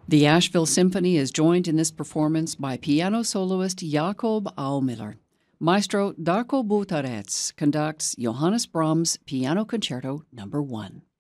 The Asheville Symphony is joined in this performance by piano soloist Jakob Aumiller. Maestro Darko Butarets conducts Johannes Brahms' Piano Concerto No. 1.